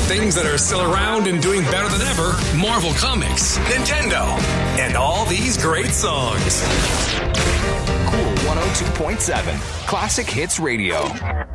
things that are still around and doing better than ever, Marvel Comics, Nintendo, and all these great songs. Cool 102.7, Classic Hits Radio.